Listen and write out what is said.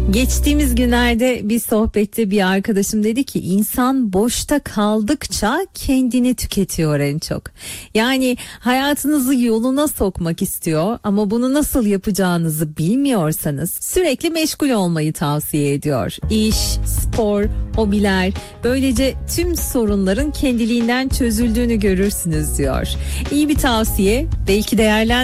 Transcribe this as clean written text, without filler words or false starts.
Geçtiğimiz günlerde bir sohbette bir arkadaşım dedi ki insan boşta kaldıkça kendini tüketiyor en çok. Yani hayatınızı yoluna sokmak istiyor ama bunu nasıl yapacağınızı bilmiyorsanız sürekli meşgul olmayı tavsiye ediyor. İş, spor, hobiler, böylece tüm sorunların kendiliğinden çözüldüğünü görürsünüz diyor. İyi bir tavsiye, belki değerlendirin.